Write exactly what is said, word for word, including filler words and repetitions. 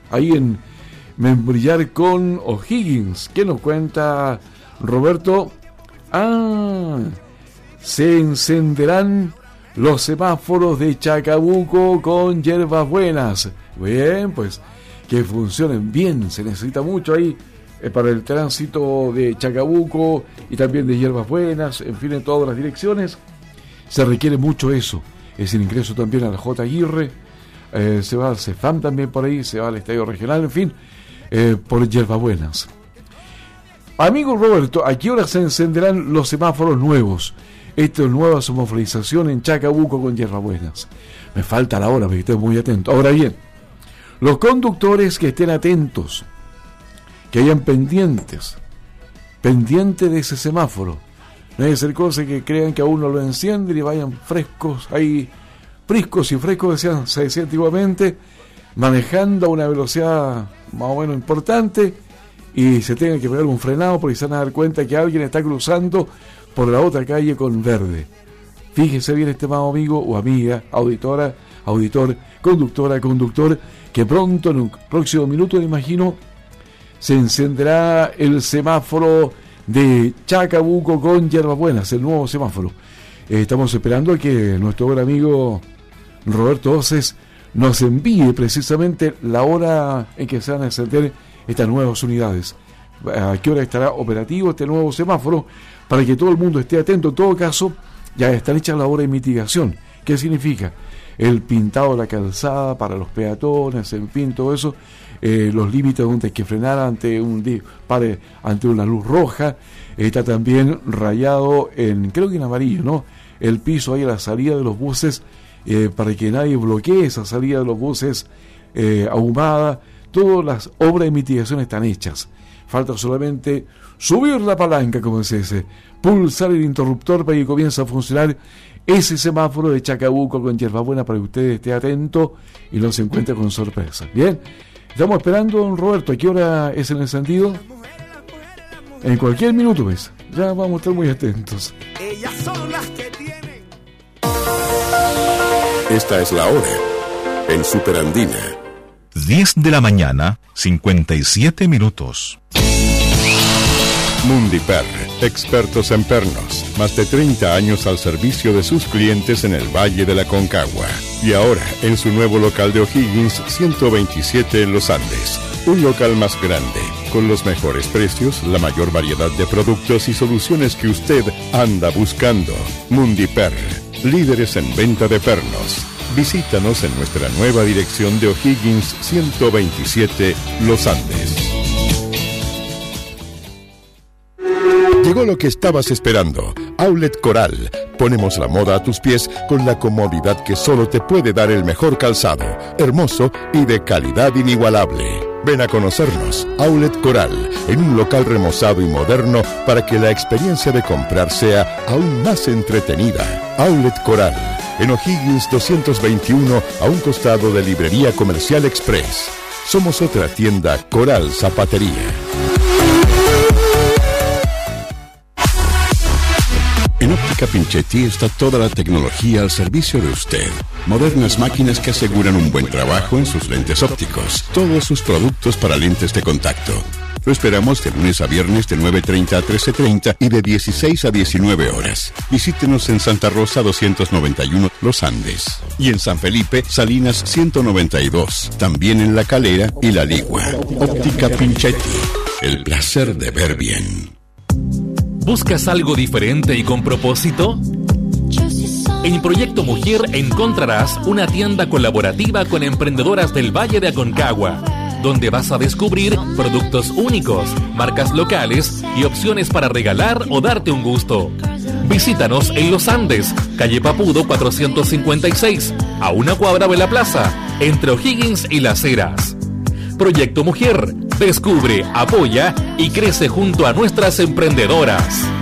ahí en Membrillar con O'Higgins. ¿Qué nos cuenta Roberto? Ah, se encenderán los semáforos de Chacabuco con hierbas buenas. Bien, pues que funcionen bien, se necesita mucho ahí eh, para el tránsito de Chacabuco y también de hierbas buenas, en fin, en todas las direcciones se requiere mucho eso. Es el ingreso también a la J. Aguirre, eh, se va al CEFAM también por ahí, se va al Estadio Regional, en fin, eh, por hierbas buenas. Amigo Roberto, ¿a qué hora se encenderán los semáforos nuevos? Esta es nueva semaforización en Chacabuco con hierbas buenas. Me falta la hora, porque estoy muy atento. Ahora bien, los conductores que estén atentos, que hayan pendientes, pendientes de ese semáforo. No hay que ser cosa que crean que a uno lo encienden y vayan frescos, ahí, priscos y frescos, decían, se decía antiguamente, manejando a una velocidad más o menos importante y se tengan que pegar un frenado porque se van a dar cuenta que alguien está cruzando por la otra calle con verde. Fíjese bien, estimado amigo o amiga, auditora, auditor, conductora, conductor, que pronto, en un próximo minuto, me imagino, se encenderá el semáforo de Chacabuco con hierbas buenas, el nuevo semáforo. Eh, estamos esperando a que nuestro buen amigo Roberto Oces nos envíe precisamente la hora en que se van a encender estas nuevas unidades. ¿A qué hora estará operativo este nuevo semáforo? Para que todo el mundo esté atento. En todo caso, ya están hechas las obras de mitigación. ¿Qué significa? El pintado de la calzada para los peatones, en fin, todo eso, eh, los límites donde hay que frenar ante un pare, ante una luz roja, está también rayado en, creo que en amarillo, ¿no? El piso ahí a la salida de los buses, eh, para que nadie bloquee esa salida de los buses eh, ahumada. Todas las obras de mitigación están hechas. Falta solamente subir la palanca, como se dice, pulsar el interruptor para que comience a funcionar ese semáforo de Chacabuco con hierbabuena, para que usted esté atento y no se encuentre con sorpresa. Bien, estamos esperando, don Roberto. ¿A qué hora es el encendido? En cualquier minuto, ¿ves? Ya vamos a estar muy atentos. Ellas son las que tienen. Esta es la hora en Superandina. diez de la mañana, cincuenta y siete minutos. Mundiper, expertos en pernos, más de treinta años al servicio de sus clientes en el Valle de la Concagua. Y ahora, en su nuevo local de O'Higgins, ciento veintisiete en Los Andes. Un local más grande, con los mejores precios, la mayor variedad de productos y soluciones que usted anda buscando. Mundiper, líderes en venta de pernos. Visítanos en nuestra nueva dirección de O'Higgins ciento veintisiete, Los Andes. Llegó lo que estabas esperando. Outlet Coral. Ponemos la moda a tus pies con la comodidad que solo te puede dar el mejor calzado, hermoso y de calidad inigualable. Ven a conocernos, Outlet Coral, en un local remozado y moderno para que la experiencia de comprar sea aún más entretenida. Outlet Coral, en O'Higgins doscientos veintiuno, a un costado de Librería Comercial Express. Somos otra tienda Coral Zapatería. En Óptica Pinchetti está toda la tecnología al servicio de usted. Modernas máquinas que aseguran un buen trabajo en sus lentes ópticos. Todos sus productos para lentes de contacto. Lo esperamos de lunes a viernes de nueve treinta a trece treinta y de dieciséis a diecinueve horas. Visítenos en Santa Rosa doscientos noventa y uno, Los Andes. Y en San Felipe, Salinas ciento noventa y dos. También en La Calera y La Ligua. Óptica Pinchetti. El placer de ver bien. ¿Buscas algo diferente y con propósito? En Proyecto Mujer encontrarás una tienda colaborativa con emprendedoras del Valle de Aconcagua, donde vas a descubrir productos únicos, marcas locales y opciones para regalar o darte un gusto. Visítanos en Los Andes, calle Papudo cuatrocientos cincuenta y seis, a una cuadra de la plaza, entre O'Higgins y Las Heras. Proyecto Mujer, descubre, apoya y crece junto a nuestras emprendedoras.